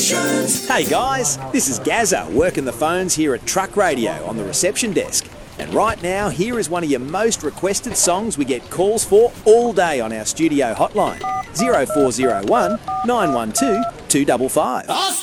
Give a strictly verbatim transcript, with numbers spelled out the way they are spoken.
Emotions. Hey guys, this is Gazza working the phones here at Truck Radio on the reception desk. And right now, here is one of your most requested songs we get calls for all day on our studio hotline, zero four zero one, nine one two, two five five.